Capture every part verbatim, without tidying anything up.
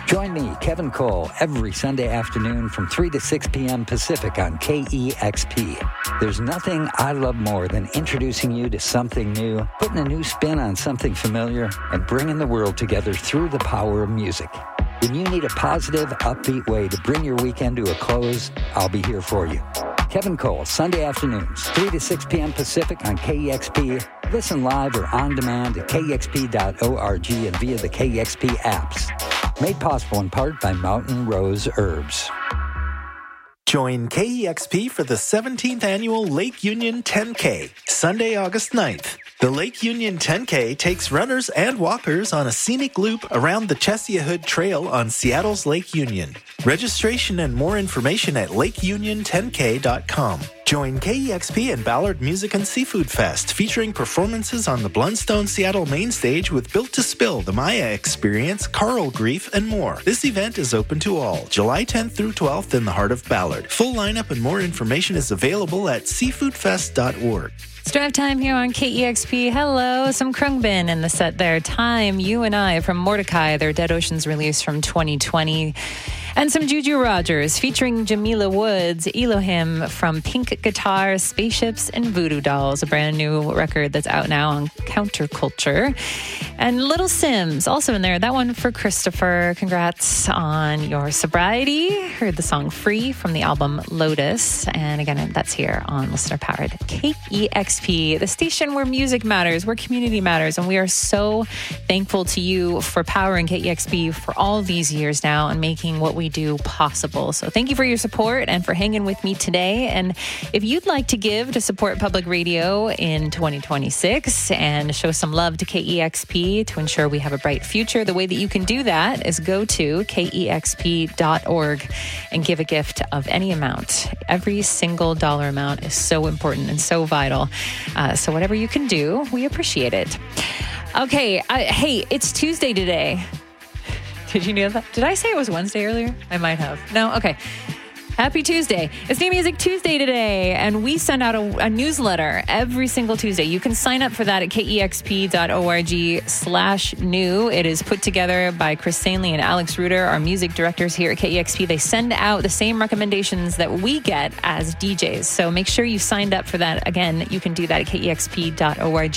Join me, Kevin Cole, every Sunday afternoon from three to six p.m. Pacific on K E X P. There's nothing I love more than introducing you to something new, putting a new spin on something familiar, and bringing the world together through the power of music. When you need a positive, upbeat way to bring your weekend to a close, I'll be here for you. Kevin Cole, Sunday afternoons, three to six p.m. Pacific on K E X P. Listen live or on demand at K E X P dot org and via the K E X P apps. Made possible in part by Mountain Rose Herbs. Join K E X P for the seventeenth Annual Lake Union ten K, Sunday, August ninth. The Lake Union ten K takes runners and walkers on a scenic loop around the Chesia Hood Trail on Seattle's Lake Union. Registration and more information at lake union ten k dot com. Join K E X P and Ballard Music and Seafood Fest, featuring performances on the Blundstone Seattle main stage with Built to Spill, The Maya Experience, Carl Grief, and more. This event is open to all, July tenth through twelfth in the heart of Ballard. Full lineup and more information is available at seafood fest dot org. It's drive time here on K E X P. Hello, some Krungbin in the set there. Time, You and I from Mordecai, their Dead Oceans release from twenty twenty. And some Juju Rogers featuring Jamila Woods, Elohim from Pink Guitar, Spaceships, and Voodoo Dolls, a brand new record that's out now on Counterculture. And Little Sims, also in there. That one for Christopher. Congrats on your sobriety. Heard the song Free from the album Lotus. And again, that's here on Listener Powered K E X P, the station where music matters, where community matters. And we are so thankful to you for powering K E X P for all these years now and making what we do possible. So thank you for your support and for hanging with me today. And if you'd like to give to support public radio in twenty twenty-six and show some love to K E X P to ensure we have a bright future, the way that you can do that is go to K E X P dot org and give a gift of any amount. Every single dollar amount is so important and so vital. Uh, so whatever you can do, we appreciate it. Okay. I, hey, it's Tuesday today. Did you know that? Did I say it was Wednesday earlier? I might have. No? Okay. Happy Tuesday. It's New Music Tuesday today, and we send out a, a newsletter every single Tuesday. You can sign up for that at K E X P dot org slash new. It is put together by Chris Sainley and Alex Reuter, our music directors here at K E X P. They send out the same recommendations that we get as D Js. So make sure you signed up for that. Again, you can do that at K E X P dot org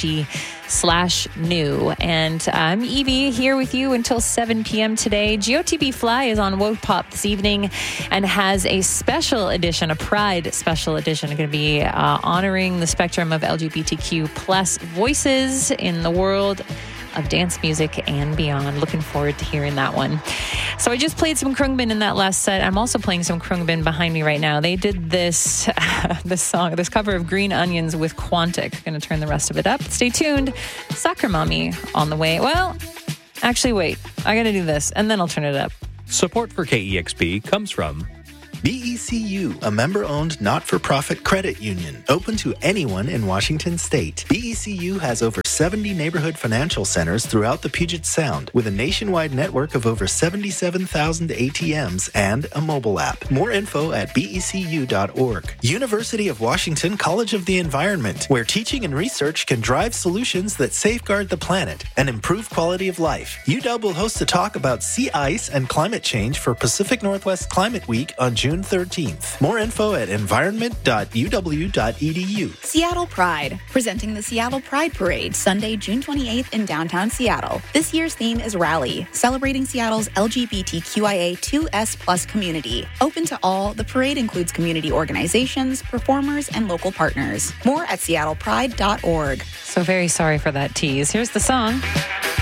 slash new. And I'm Evie here with you until seven p.m. today. G O T B Fly is on Woke Pop this evening and has a special edition, a Pride special edition, going to be uh, honoring the spectrum of L G B T Q plus voices in the world of dance music and beyond. Looking forward to hearing that one. So I just played some Krungbin in that last set. I'm also playing some Krungbin behind me right now. They did this uh, this song, this cover of Green Onions with Quantic. Going to turn the rest of it up. Stay tuned. Soccer Mommy on the way. Well, actually, wait. I got to do this, and then I'll turn it up. Support for K E X P comes from B E C U, a member-owned not-for-profit credit union, open to anyone in Washington state. B E C U has over seventy neighborhood financial centers throughout the Puget Sound, with a nationwide network of over seventy-seven thousand A T Ms and a mobile app. More info at B E C U dot org. University of Washington College of the Environment, where teaching and research can drive solutions that safeguard the planet and improve quality of life. U W will host a talk about sea ice and climate change for Pacific Northwest Climate Week on June thirteenth. More info at environment dot u w dot e d u. Seattle Pride, presenting the Seattle Pride Parade, Sunday, June twenty-eighth in downtown Seattle. This year's theme is Rally, celebrating Seattle's L G B T Q I A two S plus community. Open to all, the parade includes community organizations, performers, and local partners. More at seattle pride dot org. So very sorry for that tease. Here's the song.